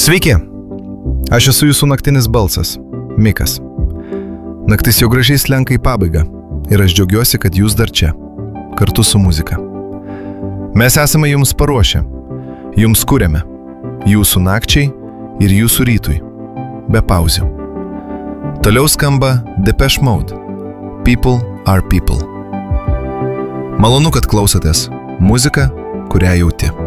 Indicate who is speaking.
Speaker 1: Sveiki, aš esu jūsų naktinis balsas, Mikas. Naktis jau gražiai slenka į pabaigą ir aš džiaugiuosi, kad jūs dar čia, kartu su muzika. Mes esame jums paruošę, jums kuriame, jūsų nakčiai ir jūsų rytui, be pauzių. Toliau skamba Depeche Mode, People are People. Malonu, kad klausotės muziką, kurią jauti.